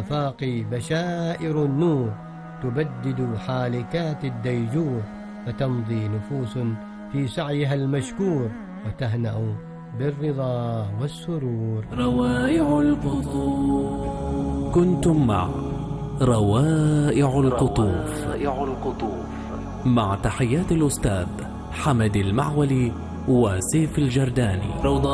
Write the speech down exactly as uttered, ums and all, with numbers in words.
الآفاق بشائر النور تبدد حالكات الديجور، فتمضي نفوس في سعيها المشكور وتهنأ بالرضا والسرور. روائع القطوف. كنتم مع روائع القطوف مع تحيات الأستاذ حمد المعولي وسيف الجرداني.